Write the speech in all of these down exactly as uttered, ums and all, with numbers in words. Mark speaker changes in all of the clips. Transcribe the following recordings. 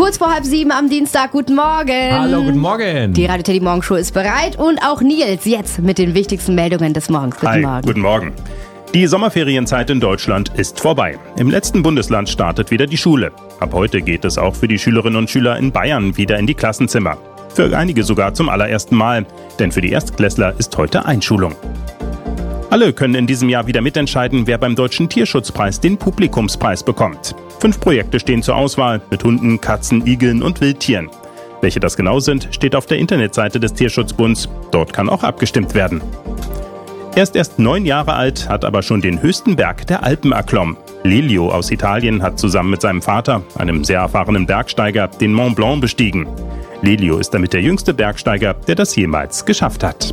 Speaker 1: Kurz vor halb sieben am Dienstag, guten Morgen.
Speaker 2: Hallo, guten Morgen.
Speaker 1: Die Radio Teddy Morgenshow ist bereit und auch Nils jetzt mit den wichtigsten Meldungen des Morgens. Guten
Speaker 3: Hi,
Speaker 1: Morgen.
Speaker 3: Guten Morgen. Die Sommerferienzeit in Deutschland ist vorbei. Im letzten Bundesland startet wieder die Schule. Ab heute geht es auch für die Schülerinnen und Schüler in Bayern wieder in die Klassenzimmer. Für einige sogar zum allerersten Mal, denn für die Erstklässler ist heute Einschulung. Alle können in diesem Jahr wieder mitentscheiden, wer beim Deutschen Tierschutzpreis den Publikumspreis bekommt. Fünf Projekte stehen zur Auswahl mit Hunden, Katzen, Igeln und Wildtieren. Welche das genau sind, steht auf der Internetseite des Tierschutzbunds. Dort kann auch abgestimmt werden. Er ist erst neun Jahre alt, hat aber schon den höchsten Berg der Alpen erklommen. Lelio aus Italien hat zusammen mit seinem Vater, einem sehr erfahrenen Bergsteiger, den Mont Blanc bestiegen. Lelio ist damit der jüngste Bergsteiger, der das jemals geschafft hat.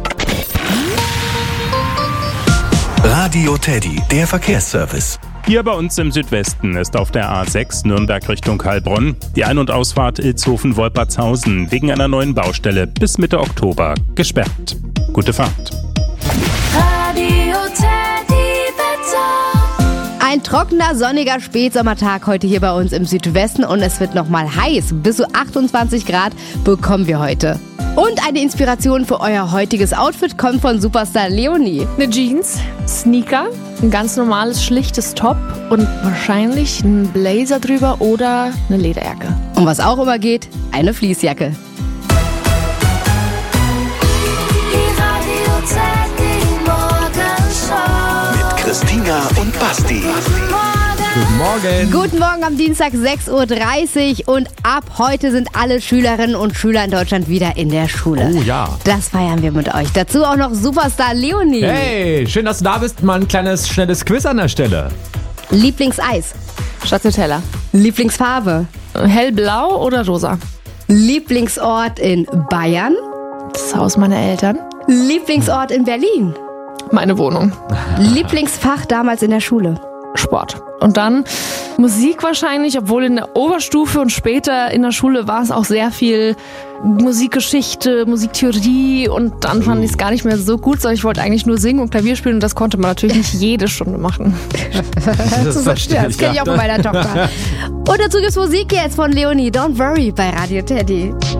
Speaker 4: Radio Teddy, der Verkehrsservice.
Speaker 3: Hier bei uns im Südwesten ist auf der A sechs Nürnberg Richtung Heilbronn die Ein- und Ausfahrt Ilshofen-Wolpertshausen wegen einer neuen Baustelle bis Mitte Oktober gesperrt. Gute Fahrt.
Speaker 1: Radio Teddy Wetter. Ein trockener, sonniger Spätsommertag heute hier bei uns im Südwesten und es wird nochmal heiß. Bis zu achtundzwanzig Grad bekommen wir heute. Und eine Inspiration für euer heutiges Outfit kommt von Superstar Leonie.
Speaker 5: Eine Jeans, Sneaker, ein ganz normales, schlichtes Top und wahrscheinlich ein Blazer drüber oder eine Lederjacke.
Speaker 1: Und was auch immer geht, eine Fließjacke.
Speaker 4: Mit Christina und Basti.
Speaker 2: Guten Morgen.
Speaker 1: Guten Morgen am Dienstag sechs Uhr dreißig und ab heute sind alle Schülerinnen und Schüler in Deutschland wieder in der Schule.
Speaker 2: Oh ja.
Speaker 1: Das feiern wir mit euch. Dazu auch noch Superstar Leonie.
Speaker 2: Hey, schön, dass du da bist. Mal ein kleines, schnelles Quiz an der Stelle.
Speaker 1: Lieblingseis.
Speaker 5: Stracciatella.
Speaker 1: Lieblingsfarbe.
Speaker 5: Hellblau oder rosa?
Speaker 1: Lieblingsort in Bayern.
Speaker 5: Das Haus meiner Eltern.
Speaker 1: Lieblingsort in Berlin.
Speaker 5: Meine Wohnung.
Speaker 1: Lieblingsfach damals in der Schule.
Speaker 5: Sport. Und dann Musik wahrscheinlich, obwohl in der Oberstufe und später in der Schule war es auch sehr viel Musikgeschichte, Musiktheorie und dann fand ich es gar nicht mehr so gut, sondern ich wollte eigentlich nur singen und Klavier spielen und das konnte man natürlich nicht jede Stunde machen.
Speaker 1: Das, das, das kenne ich auch von meiner Tochter. Und dazu gibt's Musik jetzt von Leonie. Don't Worry bei Radio Teddy.